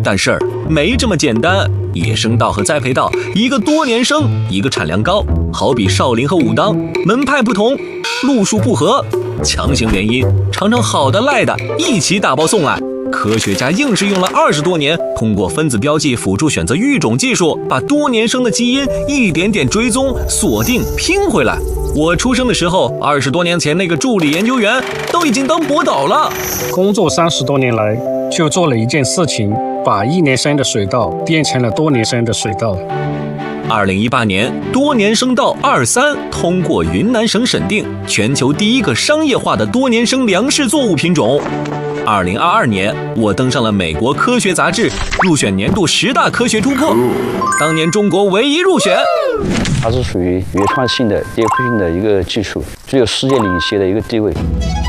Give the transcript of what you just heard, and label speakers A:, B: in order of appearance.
A: 但事儿没这么简单，野生稻和栽培稻，一个多年生，一个产量高，好比少林和武当，门派不同，路数不合，强行联姻，常常好的赖的一起打包送来。科学家硬是用了20多年，通过分子标记辅助选择育种技术，把多年生的基因一点点追踪、锁定、拼回来。我出生的时候，20多年前那个助理研究员都已经当博导了。
B: 工作30多年来，就做了一件事情，把1年生的水稻变成了多年生的水稻。
A: 2018年，多年生稻23通过云南省审定，全球第一个商业化的多年生粮食作物品种。2022年，我登上了美国科学杂志，入选年度10大科学突破，当年中国唯一入选。
C: 它是属于原创性的、颠覆性的一个技术，具有世界领先的一个地位。